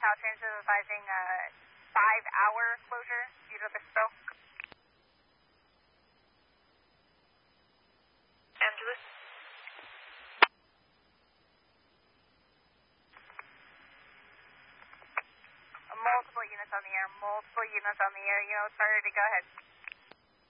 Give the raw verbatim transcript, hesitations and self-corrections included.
Caltrans is advising a five-hour closure due to the spill. Angeles. Multiple units on the air, multiple units on the air. You know, it's harder to go ahead.